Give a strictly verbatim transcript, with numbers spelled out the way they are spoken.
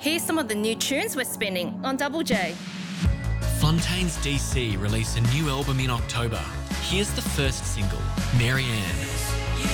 Here's some of the new tunes we're spinning on Double J. Fontaines D C release a new album in October. Here's the first single, Marianne.